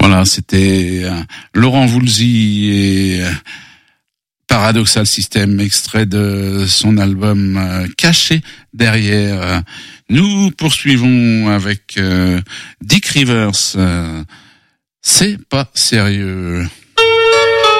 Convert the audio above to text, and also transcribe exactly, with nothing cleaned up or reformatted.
Voilà, c'était euh, Laurent Voulzy et euh, Paradoxal System, extrait de son album euh, Caché derrière. Nous poursuivons avec euh, Dick Rivers. Euh, c'est pas sérieux.